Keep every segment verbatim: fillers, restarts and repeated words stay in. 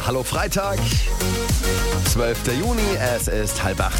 Ja, hallo Freitag, zwölfter Juni, es ist halb acht.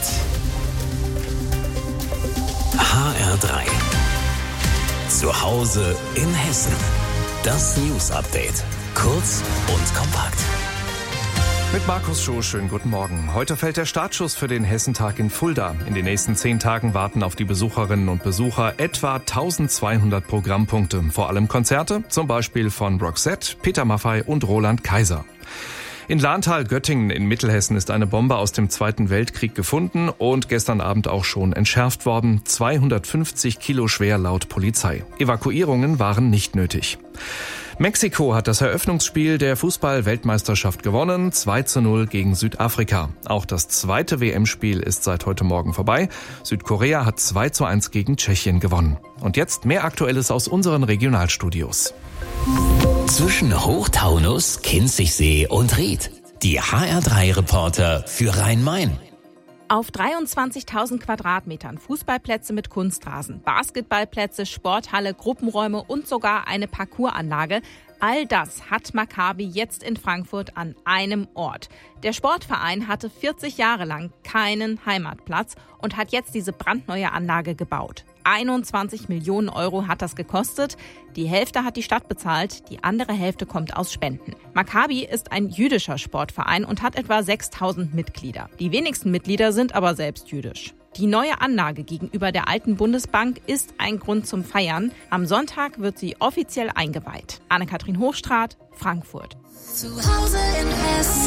H R drei. Zu Hause in Hessen. Das News Update. Kurz und kompakt. Mit Markus Schoh, schönen guten Morgen. Heute fällt der Startschuss für den Hessentag in Fulda. In den nächsten zehn Tagen warten auf die Besucherinnen und Besucher etwa eintausendzweihundert Programmpunkte. Vor allem Konzerte, zum Beispiel von Roxette, Peter Maffay und Roland Kaiser. In Lahntal-Göttingen in Mittelhessen ist eine Bombe aus dem Zweiten Weltkrieg gefunden und gestern Abend auch schon entschärft worden. zweihundertfünfzig Kilo schwer laut Polizei. Evakuierungen waren nicht nötig. Mexiko hat das Eröffnungsspiel der Fußball-Weltmeisterschaft gewonnen, zwei zu null gegen Südafrika. Auch das zweite W M-Spiel ist seit heute Morgen vorbei. Südkorea hat zwei zu eins gegen Tschechien gewonnen. Und jetzt mehr Aktuelles aus unseren Regionalstudios. Zwischen Hochtaunus, Kinzigsee und Ried. Die H R drei Reporter für Rhein-Main. Auf dreiundzwanzigtausend Quadratmetern Fußballplätze mit Kunstrasen, Basketballplätze, Sporthalle, Gruppenräume und sogar eine Parcoursanlage. All das hat Maccabi jetzt in Frankfurt an einem Ort. Der Sportverein hatte vierzig Jahre lang keinen Heimatplatz und hat jetzt diese brandneue Anlage gebaut. einundzwanzig Millionen Euro hat das gekostet. Die Hälfte hat die Stadt bezahlt, die andere Hälfte kommt aus Spenden. Maccabi ist ein jüdischer Sportverein und hat etwa sechstausend Mitglieder. Die wenigsten Mitglieder sind aber selbst jüdisch. Die neue Anlage gegenüber der alten Bundesbank ist ein Grund zum Feiern. Am Sonntag wird sie offiziell eingeweiht. Anne-Kathrin Hochstraat, Frankfurt. Zu Hause in Hessen.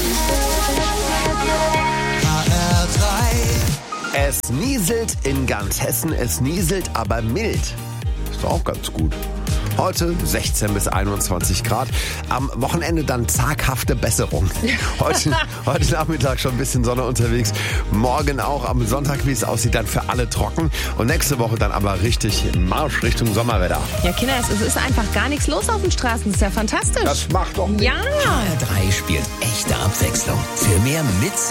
H R drei. Es nieselt in ganz Hessen, es nieselt aber mild. Ist doch auch ganz gut. Heute sechzehn bis einundzwanzig Grad. Am Wochenende dann zaghafte Besserung. Heute, heute Nachmittag schon ein bisschen Sonne unterwegs. Morgen auch am Sonntag, wie es aussieht, dann für alle trocken. Und nächste Woche dann aber richtig Marsch Richtung Sommerwetter. Ja, Kinder, es ist einfach gar nichts los auf den Straßen. Das ist ja fantastisch. Das macht doch nichts. Ja. H R drei spielt echte Abwechslung. Für mehr mit